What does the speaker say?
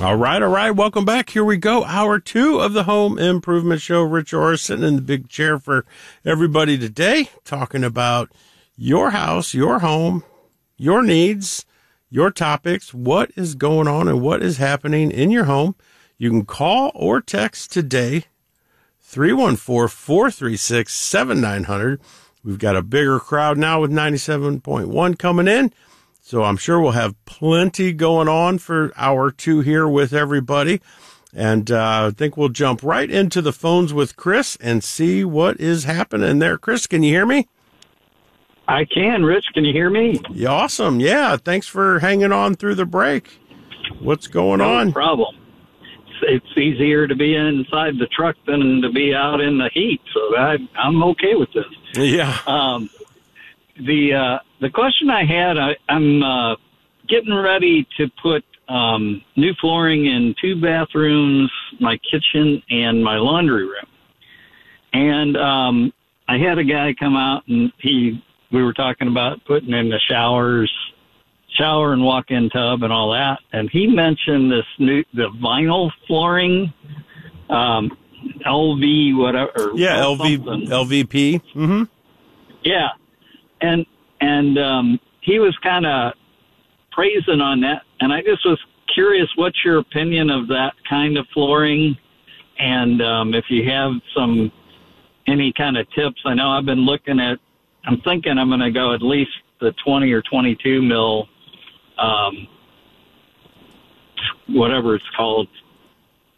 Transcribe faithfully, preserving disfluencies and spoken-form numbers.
All right, all right. Welcome back. Here we go. Hour two of the Home Improvement Show. Rich Orr sitting in the big chair for everybody today, talking about your house, your home, your needs, your topics, what is going on and what is happening in your home. You can call or text today, three one four, four three six, seven nine zero zero. We've got a bigger crowd now with ninety-seven point one coming in, so I'm sure we'll have plenty going on for hour two here with everybody. And uh, I think we'll jump right into the phones with Chris and see what is happening there. Chris, can you hear me? I can, Rich. Can you hear me? Yeah, awesome. Yeah, thanks for hanging on through the break. What's going no on? No problem. It's, it's easier to be inside the truck than to be out in the heat, so I, I'm okay with this. Yeah. Um, the uh, the question I had, I, I'm uh, getting ready to put um, new flooring in two bathrooms, my kitchen, and my laundry room. And um, I had a guy come out, and he we were talking about putting in the showers, shower and walk-in tub and all that. And he mentioned this new, the vinyl flooring, um, L V whatever. Yeah, L V, L V P. Mm-hmm. Yeah. And, and, um, he was kind of praising on that. And I just was curious, what's your opinion of that kind of flooring? And, um, if you have some, any kind of tips. I know I've been looking at, I'm thinking I'm going to go at least the twenty or twenty-two mil, um, whatever it's called,